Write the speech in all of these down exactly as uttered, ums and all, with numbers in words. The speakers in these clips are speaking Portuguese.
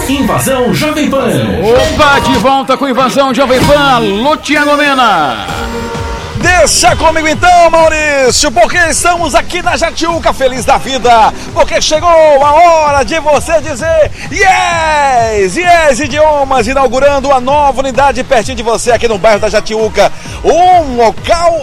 Invasão Jovem Pan. Opa, de volta com Invasão Jovem Pan, Luciano Mena. Deixa comigo então, Maurício, porque estamos aqui na Jatiuca, feliz da vida, porque chegou a hora de você dizer yes, yes Idiomas, inaugurando a nova unidade pertinho de você aqui no bairro da Jatiuca, um local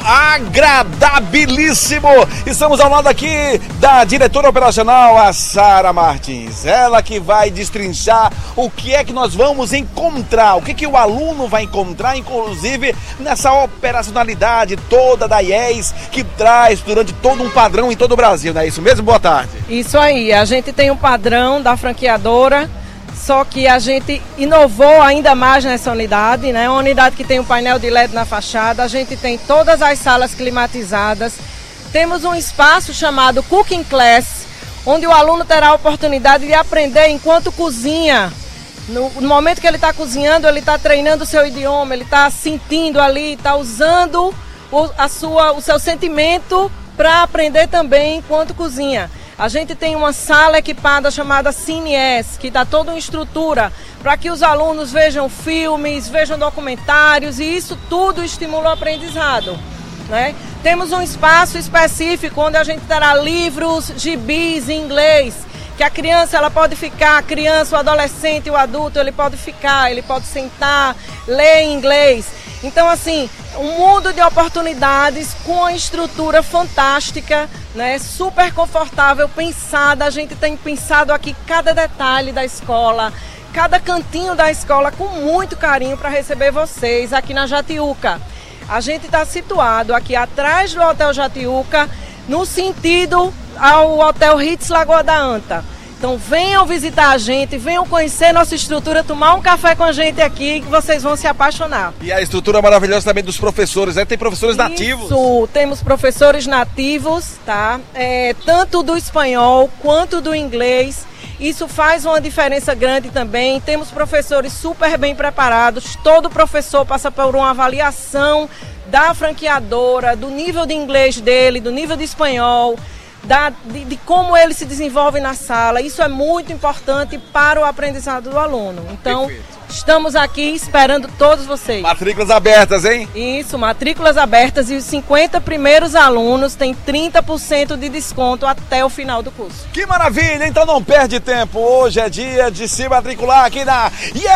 agradabilíssimo. Estamos ao lado aqui da diretora operacional, a Sara Martins, ela que vai destrinchar o que é que nós vamos encontrar, o que que o aluno vai encontrar, inclusive nessa operacionalidade toda da I E S, que traz durante todo um padrão em todo o Brasil, não é isso mesmo? Boa tarde. Isso aí, a gente tem um padrão da franqueadora, só que a gente inovou ainda mais nessa unidade, né? Uma unidade que tem um painel de L E D na fachada, a gente tem todas as salas climatizadas, temos um espaço chamado Cooking Class, onde o aluno terá a oportunidade de aprender enquanto cozinha. No, no momento que ele está cozinhando, ele está treinando o seu idioma, ele está sentindo ali, está usando o, a sua, o seu sentimento para aprender também enquanto cozinha. A gente tem uma sala equipada chamada CineS, que dá toda uma estrutura para que os alunos vejam filmes, vejam documentários, e isso tudo estimula o aprendizado, né? Temos um espaço específico onde a gente terá livros, gibis em inglês, que a criança ela pode ficar, a criança, o adolescente, o adulto, ele pode ficar, ele pode sentar, ler em inglês. Então, assim, um mundo de oportunidades com uma estrutura fantástica, né, super confortável, pensada. A gente tem pensado aqui cada detalhe da escola, cada cantinho da escola com muito carinho para receber vocês aqui na Jatiuca. A gente está situado aqui atrás do Hotel Jatiuca, no sentido ao Hotel Ritz Lagoa da Anta. Então venham visitar a gente, venham conhecer nossa estrutura, tomar um café com a gente aqui, que vocês vão se apaixonar. E a estrutura maravilhosa também dos professores, né? Tem professores nativos. Isso, temos professores nativos, tá? É, tanto do espanhol quanto do inglês. Isso faz uma diferença grande também. Temos professores super bem preparados, todo professor passa por uma avaliação da franqueadora, do nível de inglês dele, do nível de espanhol, Da, de, de como ele se desenvolve na sala. Isso é muito importante para o aprendizado do aluno. Então, perfeito. Estamos aqui esperando todos vocês. Matrículas abertas, hein? Isso, matrículas abertas, e os cinquenta primeiros alunos têm trinta por cento de desconto até o final do curso. Que maravilha! Então não perde tempo. Hoje é dia de se matricular aqui na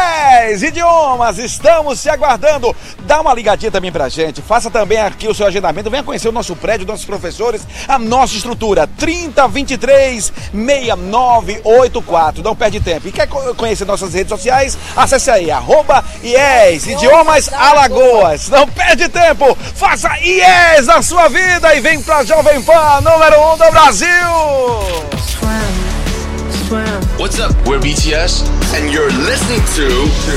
Yes Idiomas. Estamos te aguardando. Dá uma ligadinha também pra gente. Faça também aqui o seu agendamento. Venha conhecer o nosso prédio, nossos professores, a nossa estrutura. trinta, vinte e três, sessenta e nove, oitenta e quatro. Não perde tempo. E quer conhecer nossas redes sociais? Acesse aí, arroba Yes Idiomas Alagoas. Não perde tempo. Faça Yes na sua vida e vem pra Jovem Pan, número um do Brasil. What's up? We're B T S and you're listening to